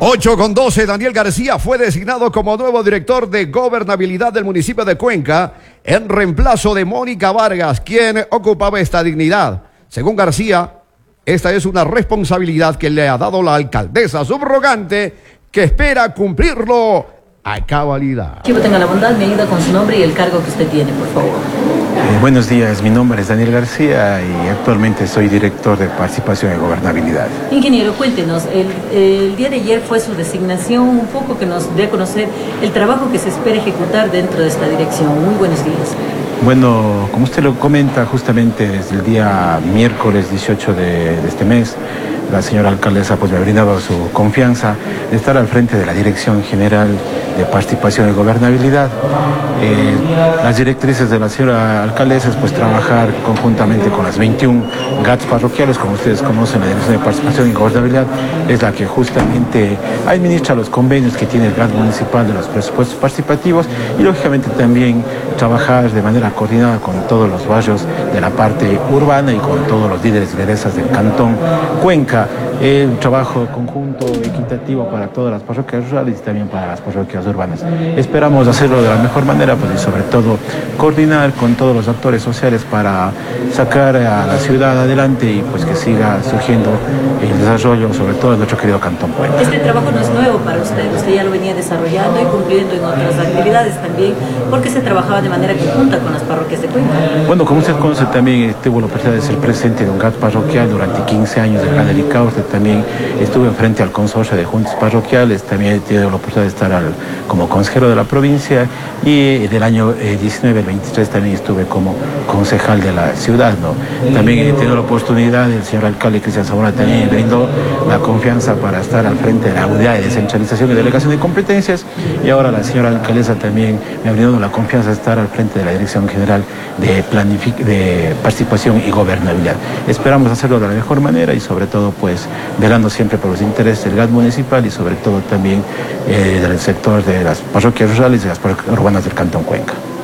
8:12, Daniel García fue designado como nuevo director de gobernabilidad del municipio de Cuenca en reemplazo de Mónica Vargas, quien ocupaba esta dignidad. Según García, esta es una responsabilidad que le ha dado la alcaldesa subrogante, que espera cumplirlo a cabalidad. Que tenga la bondad, me ayuda con su nombre y el cargo que usted tiene, por favor. Buenos días, mi nombre es Daniel García y actualmente soy director de participación y gobernabilidad. Ingeniero, cuéntenos, el día de ayer fue su designación, un poco que nos dé a conocer el trabajo que se espera ejecutar dentro de esta dirección. Muy buenos días. Bueno, como usted lo comenta, justamente desde el día miércoles 18 de este mes, la señora alcaldesa pues me ha brindado su confianza de estar al frente de la Dirección General de Participación y Gobernabilidad. Las directrices de la señora alcaldesa es pues trabajar conjuntamente con las 21 GATs parroquiales. Como ustedes conocen, la Dirección de Participación y Gobernabilidad es la que justamente administra los convenios que tiene el GAT municipal de los presupuestos participativos y lógicamente también trabajar de manera coordinada con todos los barrios de la parte urbana y con todos los líderes y lideresas del Cantón Cuenca. El trabajo conjunto equitativo para todas las parroquias rurales y también para las parroquias urbanas. Esperamos hacerlo de la mejor manera, pues, y sobre todo coordinar con todos los actores sociales para sacar a la ciudad adelante y pues que siga surgiendo el desarrollo, sobre todo en nuestro querido Cantón Cuenca. Este trabajo no es nuevo para usted ya lo venía desarrollando y cumpliendo en otras actividades también, porque se trabajaba de manera conjunta con las parroquias de Cuenca. Bueno, como usted conoce, también tuvo la oportunidad de ser presente en un GAT parroquial durante 15 años del Gran Delicado. También estuve frente al consorcio de juntas parroquiales, también he tenido la oportunidad de estar como consejero de la provincia y del año 19 al 23 también estuve como concejal de la ciudad, ¿no? También he tenido la oportunidad, el señor alcalde Cristian Zamora también me brindó la confianza para estar al frente de la unidad de descentralización y delegación de competencias, y ahora la señora alcaldesa también me ha brindado la confianza de estar al frente de la Dirección General de Participación y Gobernabilidad. Esperamos hacerlo de la mejor manera y sobre todo pues velando siempre por los intereses del GAT municipal y sobre todo también del sector de las parroquias rurales y las parroquias urbanas del Cantón Cuenca.